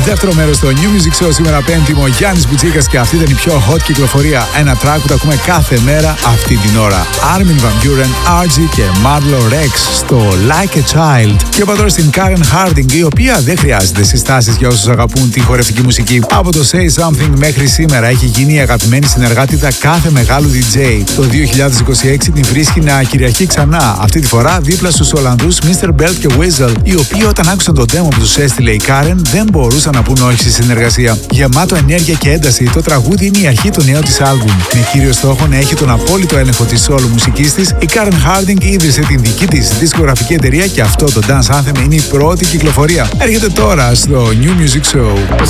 Δεύτερο μέρος στο New Music Show σήμερα Πέμπτη. Ο Γιάννης Μπουτσίκας και αυτή ήταν η πιο hot κυκλοφορία. Ένα track που τα ακούμε κάθε μέρα αυτή την ώρα. Armin van Buuren, RG και Marlo Rex στο Like a Child. Και είπα τώρα στην Karen Harding, η οποία δεν χρειάζεται συστάσεις για όσους αγαπούν τη χορευτική μουσική. Από το Say Something μέχρι σήμερα έχει γίνει η αγαπημένη συνεργάτητα κάθε μεγάλου DJ. Το 2026 την βρίσκει να κυριαρχεί ξανά. Αυτή τη φορά δίπλα στους Ολλανδούς Mr. Belt και Weasel, οι οποίοι όταν άκουσαν τον demo που τους έστειλε η Karen δεν μπορούσαν να πούν όχι στη συνεργασία. Γεμάτο ενέργεια και ένταση, το τραγούδι είναι η αρχή του νέου της άλμπουμ. Με κύριο στόχο να έχει τον απόλυτο έλεγχο της solo μουσικής της, η Karen Harding ίδρυσε την δική της δισκογραφική εταιρεία και αυτό το Dance Anthem είναι η πρώτη κυκλοφορία. Έρχεται τώρα στο New Music Show.